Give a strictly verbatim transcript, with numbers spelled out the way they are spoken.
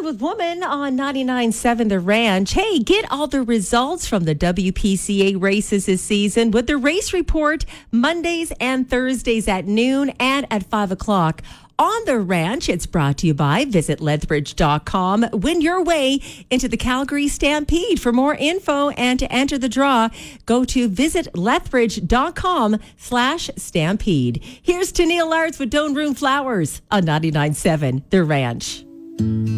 with Woman on ninety-nine point seven The Ranch. Hey, get all the results from the W P C A races this season with the Race Report Mondays and Thursdays at noon and at five o'clock. On The Ranch, it's brought to you by Visit Lethbridge dot com. Win your way into the Calgary Stampede. For more info and to enter the draw, go to Visit Lethbridge dot com slash stampede. Here's Tennille Lards with Doan Room Flowers on ninety-nine point seven The Ranch.